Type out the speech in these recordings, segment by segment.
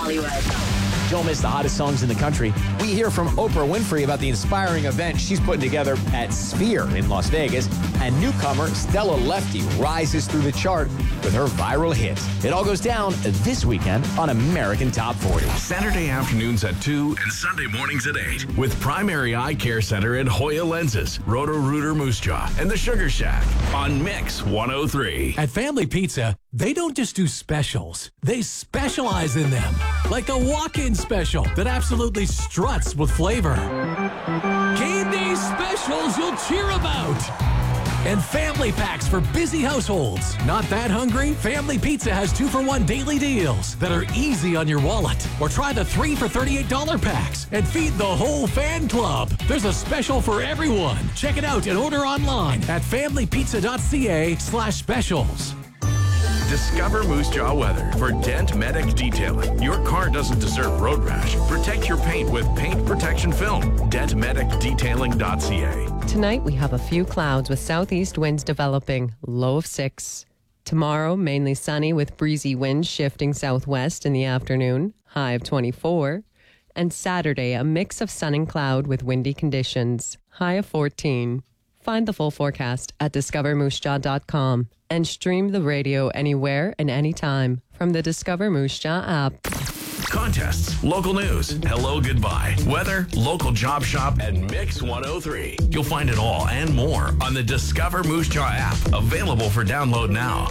Hollywood. Don't miss the hottest songs in the country. We hear from Oprah Winfrey about the inspiring event she's putting together at Sphere in Las Vegas. And newcomer Stella Lefty rises through the chart with her viral hit. It all goes down this weekend on American Top 40. Saturday afternoons at 2 and Sunday mornings at 8 with Primary Eye Care Center at Hoya Lenses, Roto-Rooter Moose Jaw, and the Sugar Shack on Mix 103. At Family Pizza, they don't just do specials. They specialize in them. Like the walk-in special that absolutely struts with flavor. Game day specials you'll cheer about. And family packs for busy households. Not that hungry? Family Pizza has 2-for-1 daily deals that are easy on your wallet. Or try the 3 for $38 packs and feed the whole fan club. There's a special for everyone. Check it out and order online at familypizza.ca/specials. Discover Moose Jaw Weather for Dent Medic Detailing. Your car doesn't deserve road rash. Protect your paint with paint protection film. DentMedicDetailing.ca. Tonight, we have a few clouds with southeast winds developing, low of 6. Tomorrow, mainly sunny with breezy winds shifting southwest in the afternoon, high of 24. And Saturday, a mix of sun and cloud with windy conditions, high of 14. Find the full forecast at discovermoosejaw.com and stream the radio anywhere and anytime from the Discover Moose Jaw app. Contests, local news, hello, goodbye, weather, local job shop, and Mix 103. You'll find it all and more on the Discover Moose Jaw app, available for download now.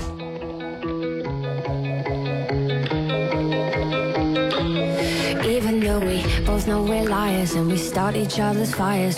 Even though we both know we're liars and we start each other's fires.